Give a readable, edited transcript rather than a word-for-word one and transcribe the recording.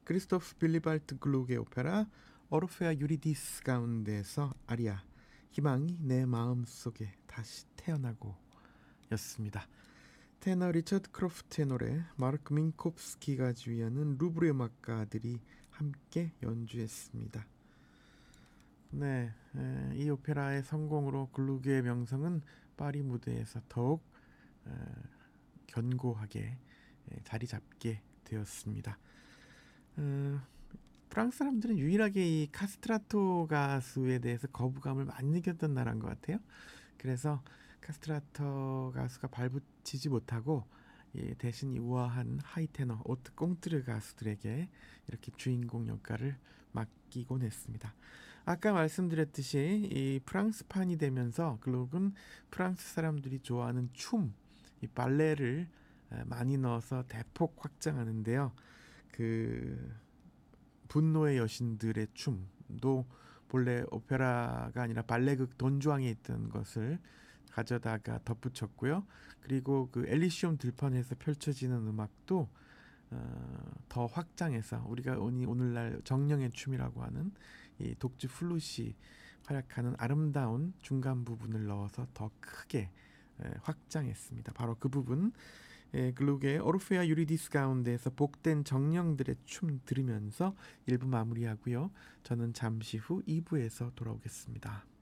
크리스토프 빌리발트 글루그의 오페라 오르페아 유리디스 가운데서 아리아 희망이 내 마음속에 다시 태어나고 였습니다. 테너 리처드 크로프트의 노래, 마르크 민코프스키가 지휘하는 루브르 음악가들이 함께 연주했습니다. 네, 이 오페라의 성공으로 글루그의 명성은 파리 무대에서 더욱 견고하게 자리 잡게 되었습니다. 프랑스 사람들은 유일하게 이 카스트라토 가수에 대해서 거부감을 많이 느꼈던 나라인 것 같아요. 그래서 카스트라토 가수가 발붙이지 못하고 대신 이 우아한 하이테너 오트 꽁트르 가수들에게 이렇게 주인공 역할을 맡기곤 했습니다. 아까 말씀드렸듯이 이 프랑스판이 되면서 글로그는 프랑스 사람들이 좋아하는 춤, 이 발레를 많이 넣어서 대폭 확장하는데요. 그 분노의 여신들의 춤도 본래 오페라가 아니라 발레극 돈주왕에 있던 것을 가져다가 덧붙였고요. 그리고 그 엘리시움 들판에서 펼쳐지는 음악도 더 확장해서 우리가 오늘날 정령의 춤이라고 하는 이 독주 플룻이 활약하는 아름다운 중간 부분을 넣어서 더 크게 확장했습니다. 바로 그 부분, 글루그의 오르페아 유리디스 가운데에서 복된 정령들의 춤 들으면서 1부 마무리하고요. 저는 잠시 후 2부에서 돌아오겠습니다.